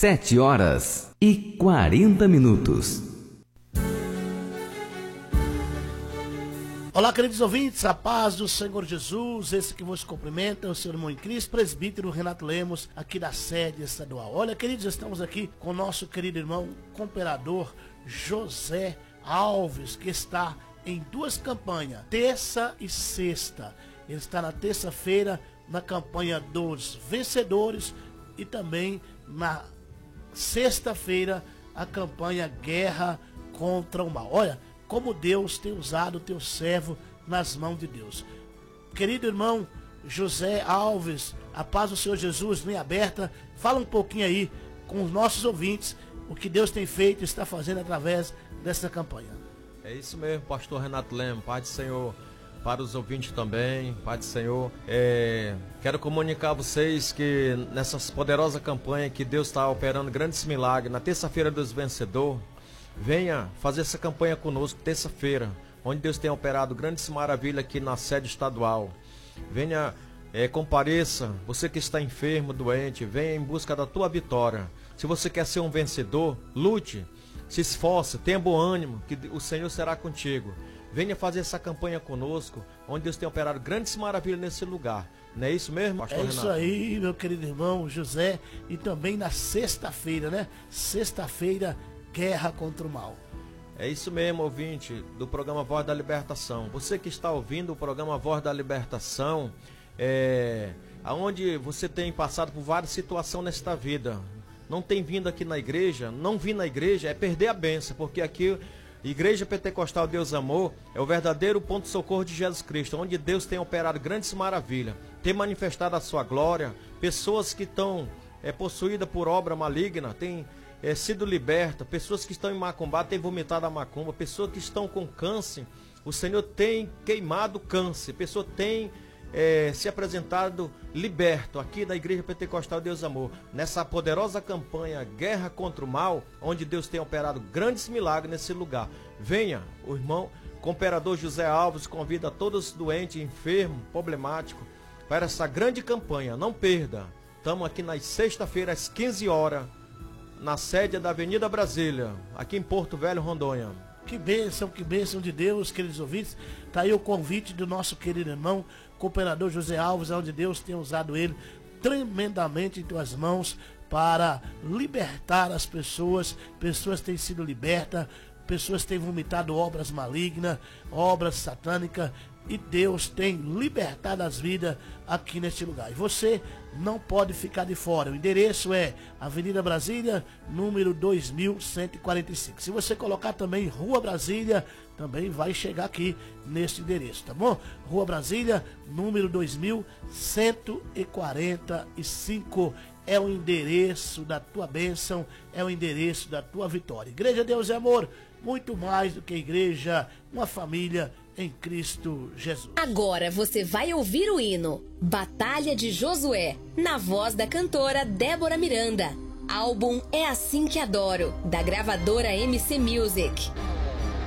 7h40. Olá, queridos ouvintes, a paz do Senhor Jesus, esse que vos cumprimenta é o seu irmão em Cristo, presbítero Renato Lemos, aqui da sede estadual. Olha, queridos, estamos aqui com o nosso querido irmão, cooperador José Alves, que está em duas campanhas, terça e sexta. Ele está na terça-feira na campanha dos vencedores e também na sexta-feira a campanha Guerra contra o Mal. Olha como Deus tem usado o teu servo nas mãos de Deus. Querido irmão José Alves, a paz do Senhor Jesus bem aberta, fala um pouquinho aí com os nossos ouvintes o que Deus tem feito e está fazendo através dessa campanha. É isso mesmo, pastor Renato Lemos, Pai do Senhor, para os ouvintes também, Pai do Senhor. Quero comunicar a vocês que nessa poderosa campanha que Deus está operando grandes milagres, na terça-feira dos vencedores, venha fazer essa campanha conosco, terça-feira, onde Deus tem operado grandes maravilhas aqui na sede estadual. Venha, compareça, você que está enfermo, doente, venha em busca da tua vitória. Se você quer ser um vencedor, lute, se esforce, tenha bom ânimo, que o Senhor será contigo. Venha fazer essa campanha conosco, onde Deus tem operado grandes maravilhas nesse lugar. Não é isso mesmo, pastor Renato? Isso aí, meu querido irmão José, e também na sexta-feira, né? Sexta-feira, Guerra contra o Mal. É isso mesmo, ouvinte do programa Voz da Libertação. Você que está ouvindo o programa Voz da Libertação, aonde você tem passado por várias situações nesta vida, não tem vindo aqui na igreja, não vir na igreja é perder a bênção, porque aqui, Igreja Pentecostal Deus Amor, é o verdadeiro ponto de socorro de Jesus Cristo, onde Deus tem operado grandes maravilhas, tem manifestado a sua glória, pessoas que estão possuídas por obra maligna, tem sido liberta, pessoas que estão em macumba, têm vomitado a macumba, pessoas que estão com câncer, o Senhor tem queimado o câncer, pessoas têm se apresentado liberto aqui da Igreja Pentecostal Deus Amor, nessa poderosa campanha Guerra contra o Mal, onde Deus tem operado grandes milagres nesse lugar. Venha, o irmão cooperador José Alves convida todos os doentes, enfermos, problemáticos, para essa grande campanha, não perda. Estamos aqui na sexta-feira às 15 horas, na sede da Avenida Brasília, aqui em Porto Velho, Rondônia. Que bênção de Deus, queridos ouvintes. Está aí o convite do nosso querido irmão, cooperador José Alves, onde Deus tem usado ele tremendamente em tuas mãos para libertar as pessoas. Pessoas têm sido libertas, pessoas têm vomitado obras malignas, obras satânicas, e Deus tem libertado as vidas aqui neste lugar. E você não pode ficar de fora. O endereço é Avenida Brasília, número 2145. Se você colocar também Rua Brasília, também vai chegar aqui neste endereço, tá bom? Rua Brasília, número 2145. É o endereço da tua bênção, é o endereço da tua vitória. Igreja Deus é Amor, muito mais do que igreja, uma família em Cristo Jesus. Agora você vai ouvir o hino Batalha de Josué, na voz da cantora Débora Miranda. Álbum É Assim Que Adoro, da gravadora MC Music.